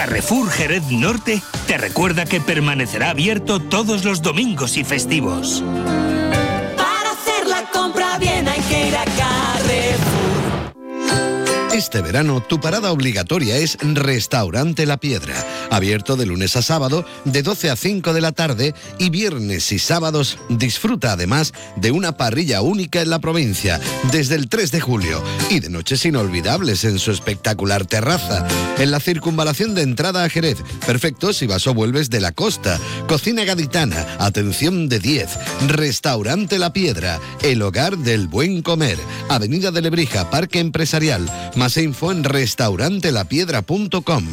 Carrefour Jerez Norte te recuerda que permanecerá abierto todos los domingos y festivos. Para hacer la compra bien hay que ir a Carrefour. Este verano, tu parada obligatoria es Restaurante La Piedra, abierto de lunes a sábado de 12 a 5 de la tarde y viernes y sábados disfruta además de una parrilla única en la provincia desde el 3 de julio y de noches inolvidables en su espectacular terraza, en la circunvalación de entrada a Jerez, perfecto si vas o vuelves de la costa, cocina gaditana, atención de 10, Restaurante La Piedra, el hogar del buen comer, Avenida de Lebrija, Parque Empresarial. Más info en restaurantelapedra.com.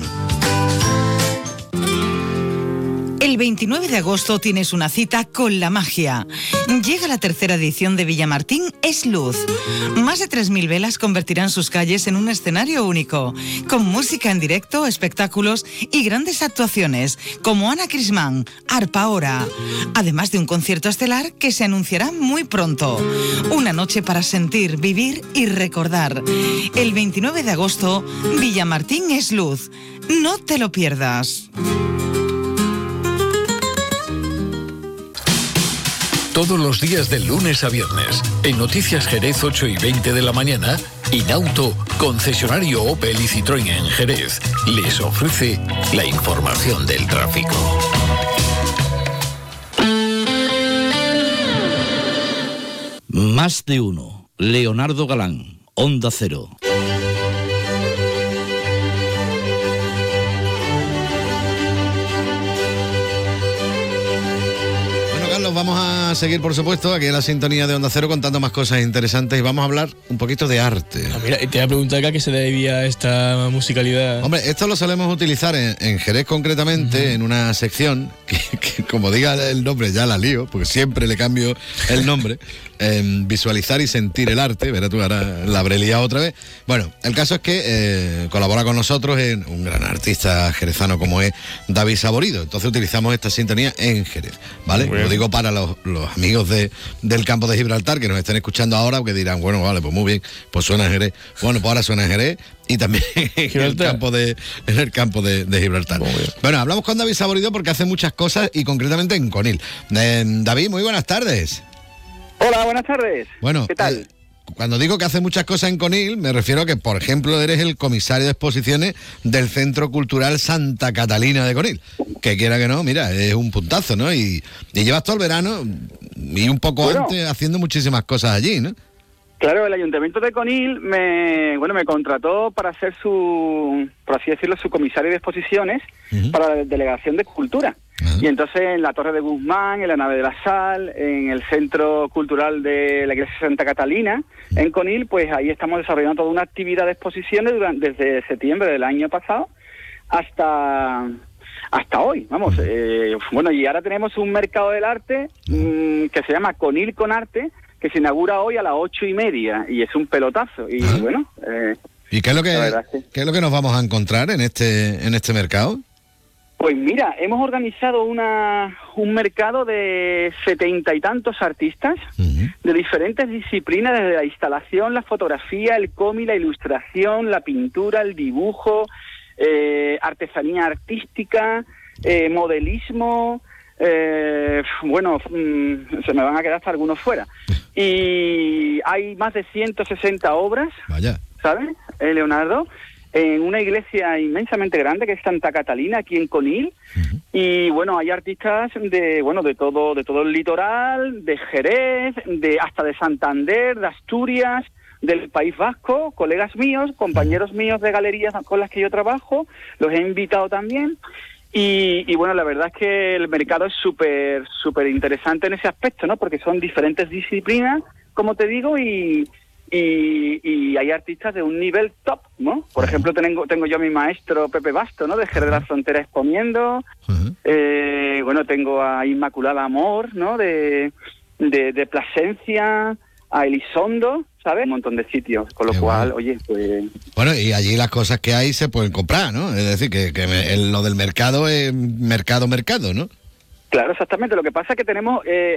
El 29 de agosto tienes una cita con la magia. Llega la tercera edición de Villamartín Es Luz. Más de 3.000 velas convertirán sus calles en un escenario único, con música en directo, espectáculos y grandes actuaciones, como Ana Crismán, Arpa Hora, además de un concierto estelar que se anunciará muy pronto. Una noche para sentir, vivir y recordar. El 29 de agosto, Villamartín Es Luz. No te lo pierdas. Todos los días de lunes a viernes, en Noticias Jerez 8 y 20 de la mañana, Inauto, concesionario Opel y Citroën en Jerez, les ofrece la información del tráfico. Más de uno. Leonardo Galán, Onda Cero. Vamos a seguir, por supuesto, aquí en la sintonía de Onda Cero contando más cosas interesantes y vamos a hablar un poquito de arte. Mira, te voy a preguntar acá qué se debía a esta musicalidad. Hombre, esto lo solemos utilizar en Jerez concretamente, en una sección que como diga el nombre ya la lío, porque siempre le cambio el nombre, visualizar y sentir el arte, verás tú, ahora la habré liado otra vez. Bueno, el caso es que colabora con nosotros un gran artista jerezano como es David Saborido, entonces utilizamos esta sintonía en Jerez, ¿vale? Lo digo para los amigos del campo de Gibraltar que nos estén escuchando ahora, que dirán, bueno, vale, pues muy bien, pues suena en Jerez. Bueno, pues ahora suena en Jerez y también en el campo de Gibraltar. Bueno, hablamos con David Saborido porque hace muchas cosas y concretamente en Conil. David, muy buenas tardes. Hola, buenas tardes. Bueno, ¿qué tal? Cuando digo que hace muchas cosas en Conil, me refiero a que, por ejemplo, eres el comisario de exposiciones del Centro Cultural Santa Catalina de Conil. Que quiera que no, mira, es un puntazo, ¿no? Y llevas todo el verano y un poco antes haciendo muchísimas cosas allí, ¿no? Claro, el Ayuntamiento de Conil me contrató para ser por así decirlo, su comisario de exposiciones para la Delegación de Cultura. Y entonces en la Torre de Guzmán, en la Nave de la Sal, en el Centro Cultural de la Iglesia Santa Catalina, en Conil, pues ahí estamos desarrollando toda una actividad de exposiciones desde septiembre del año pasado hasta hoy, vamos. Bueno, y ahora tenemos un mercado del arte que se llama Conil con Arte, que se inaugura hoy a las 8:30 y es un pelotazo. Y bueno... ¿Y qué es lo que nos vamos a encontrar en este mercado? Pues mira, hemos organizado un mercado de 70 y tantos artistas de diferentes disciplinas, desde la instalación, la fotografía, el cómic, la ilustración, la pintura, el dibujo, artesanía artística, modelismo, bueno, se me van a quedar hasta algunos fuera. Y hay más de 160 obras, ¿sabes, Leonardo? En una iglesia inmensamente grande que es Santa Catalina, aquí en Conil. Y bueno, hay artistas de todo el litoral, de Jerez, hasta de Santander, de Asturias, del País Vasco, colegas míos, compañeros míos de galerías con las que yo trabajo, los he invitado también. Y bueno, la verdad es que el mercado es súper interesante en ese aspecto, ¿no? Porque son diferentes disciplinas, como te digo, y hay artistas de un nivel top, ¿no? Por ejemplo, tengo yo a mi maestro Pepe Basto, ¿no? De Jerez de la Frontera exponiendo. Bueno, tengo a Inmaculada Amor, ¿no? De Plasencia, a Elizondo, ¿sabes? Un montón de sitios, con lo cual, oye, pues... Bueno, y allí las cosas que hay se pueden comprar, ¿no? Es decir, que lo del mercado es mercado, ¿no? Claro, exactamente. Lo que pasa es que tenemos